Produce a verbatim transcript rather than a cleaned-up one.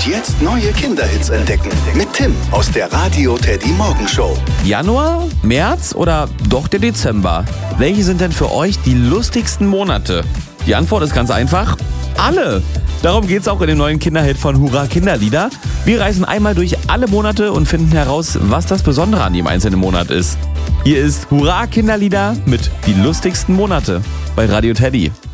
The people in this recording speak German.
Und jetzt neue Kinderhits entdecken mit Tim aus der Radio Teddy Morgenshow. Januar, März oder doch der Dezember? Welche sind denn für euch die lustigsten Monate? Die Antwort ist ganz einfach: alle. Darum geht's auch in dem neuen Kinderhit von Hurra Kinderlieder. Wir reisen einmal durch alle Monate und finden heraus, was das Besondere an jedem einzelnen Monat ist. Hier ist Hurra Kinderlieder mit die lustigsten Monate bei Radio Teddy.